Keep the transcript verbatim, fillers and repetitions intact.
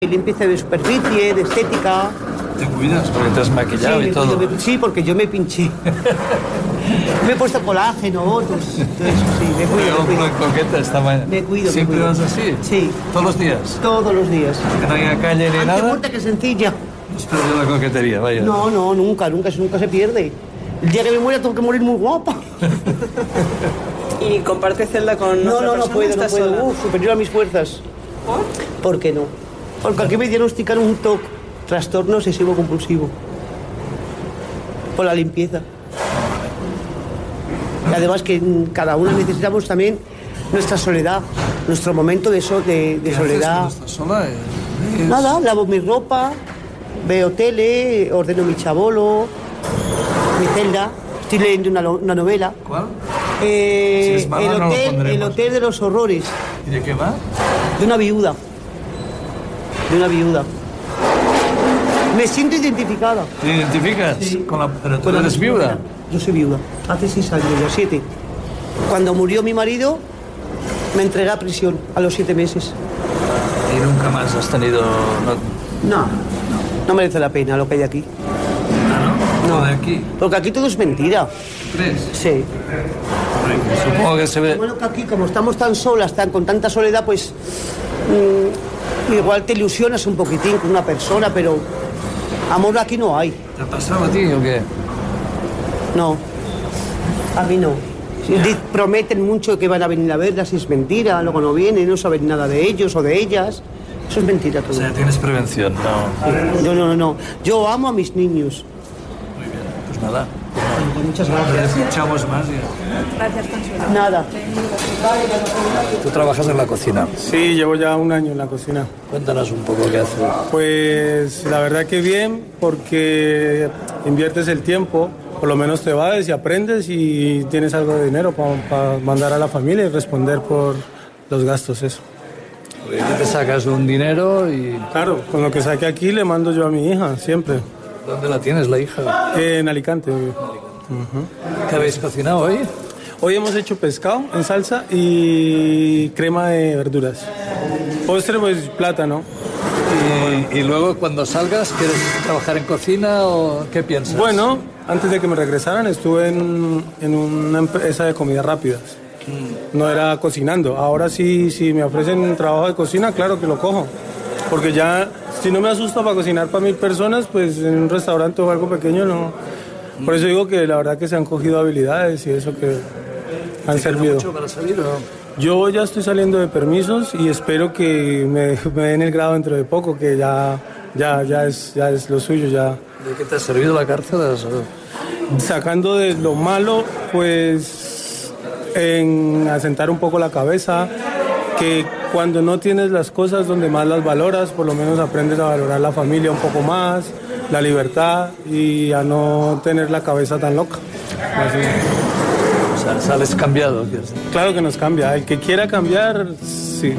Limpieza de superficie, de estética. ¿Te cuidas? Porque te has maquillado sí, y todo. Cuido, sí, porque yo me pinché. Me he puesto colágeno, otros. Todo eso, sí, me cuido. Me cuido. Coqueta esta mañana. Me cuido, ¿Siempre me cuido. vas así? Sí. ¿Todos los días? Todos los días. Que no haya calle ni Ante nada. muerta que sencilla. No has perdido la coquetería, vaya. No, no, nunca, nunca, eso nunca se pierde. El día que me muera tengo que morir muy guapa. ¿Y comparte celda con No, otra no, no persona? puedo, no ¿Estás puedo. sola? Uf, superior a mis fuerzas. ¿Por? ¿Por qué no? Porque aquí me diagnosticaron un T O C, trastorno obsesivo compulsivo. Por la limpieza. Y además que cada una necesitamos también nuestra soledad, nuestro momento de, so, de, de ¿Qué soledad. haces cuando estás sola? ¿Es... Nada, lavo mi ropa, veo tele, ordeno mi chabolo, mi celda. Estoy leyendo una, una novela. ¿Cuál? Eh, Si es mala, el, no lo hotel, pondremos. el hotel de los horrores, ¿Y de qué va? de una viuda. De una viuda. Me siento identificada. ¿Te identificas? Sí. Con la... ¿Pero tú Con la eres viuda? novela. Yo soy viuda. Hace seis años, ya siete. Cuando murió mi marido, me entregué a prisión a los siete meses. Y nunca más has tenido... No, No, no merece la pena lo que hay aquí. ¿no? No. ¿Todo de aquí? Porque aquí todo es mentira. ¿Crees? Sí. Supongo que se ve... Bueno, que aquí, como estamos tan solas, tan, con tanta soledad, pues mmm, igual te ilusionas un poquitín con una persona, pero amor aquí no hay. ¿Te ha pasado a ti o qué? No, a mí no. Di- Prometen mucho que van a venir a verlas y es mentira, luego no vienen, no saben nada de ellos o de ellas. Eso es mentira O todo. sea, tienes prevención, ¿no? No, no, no, no. Yo amo a mis niños. Muy bien, pues nada. Muchas Ya gracias. escuchamos más ya. Gracias, Consuelo. Nada. Tú trabajas en la cocina. Sí, llevo ya un año en la cocina. Cuéntanos un poco qué haces. Pues la verdad que bien, porque inviertes el tiempo, por lo menos te vas y aprendes y tienes algo de dinero para mandar a la familia y responder por los gastos, eso. Porque tú te sacas un dinero y... Claro, con lo que saque aquí le mando yo a mi hija, siempre. ¿Dónde la tienes, la hija? En Alicante. ¿Qué habéis cocinado hoy? Hoy hemos hecho pescado en salsa y crema de verduras. Postre, pues plátano. Y, y luego, cuando salgas, ¿quieres trabajar en cocina o qué piensas? Bueno, antes de que me regresaran estuve en, en una empresa de comidas rápidas. No era cocinando. Ahora sí, si me ofrecen trabajo de cocina, claro que lo cojo. Porque ya, si no me asusta para cocinar para mil personas, pues en un restaurante o algo pequeño no. Por eso digo que la verdad que se han cogido habilidades y eso que han ¿Te queda servido. mucho para salir o no? Yo ya estoy saliendo de permisos y espero que me, me den el grado dentro de poco, que ya, ya, ya, es, ya es lo suyo, ya. ¿De qué te ha servido la cárcel? Sacando de lo malo, pues en asentar un poco la cabeza, que cuando no tienes las cosas donde más las valoras, por lo menos aprendes a valorar la familia un poco más, la libertad y a no tener la cabeza tan loca. Así. O sea, sales cambiado. ¿Quieres? Claro que nos cambia, el que quiera cambiar